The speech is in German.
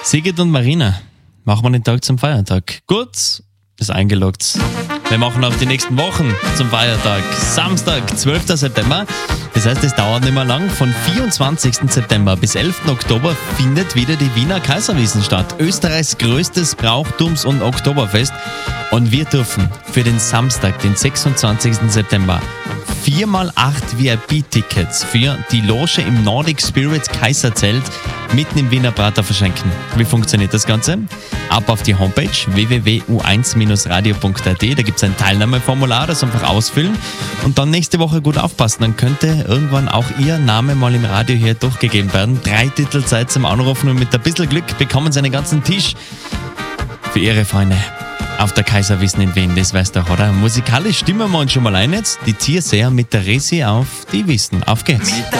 Sigrid und Marina, machen wir den Tag zum Feiertag. Gut, ist eingeloggt. Wir machen auch die nächsten Wochen zum Feiertag. Samstag, 12. September. Das heißt, es dauert nicht mehr lang. Von 24. September bis 11. Oktober findet wieder die Wiener Kaiserwiesen statt. Österreichs größtes Brauchtums- und Oktoberfest. Und wir dürfen für den Samstag, den 26. September, 4x8 VIP-Tickets für die Loge im Nordic Spirit Kaiserzelt mitten im Wiener Prater verschenken. Wie funktioniert das Ganze? Ab auf die Homepage www.u1-radio.at, da gibt es ein Teilnahmeformular, das einfach ausfüllen und dann nächste Woche gut aufpassen. Dann könnte irgendwann auch Ihr Name mal im Radio hier durchgegeben werden. 3 Titel Zeit zum Anrufen und mit ein bisschen Glück bekommen Sie einen ganzen Tisch für Ihre Freunde auf der Kaiserwiesen in Wien, das weißt du doch, oder? Musikalisch stimmen wir uns schon mal ein jetzt. Die Tierseher mit der Resi auf die Wiesen. Auf geht's!